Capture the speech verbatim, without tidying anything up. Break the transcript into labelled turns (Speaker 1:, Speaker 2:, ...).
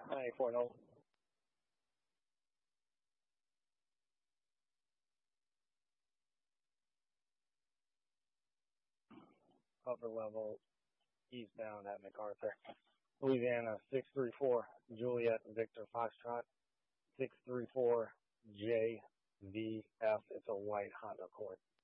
Speaker 1: ninety-four, no. Upper level, eastbound at MacArthur. Louisiana, six three four, Juliet Victor Foxtrot, six three four J V F. It's a white Honda Accord.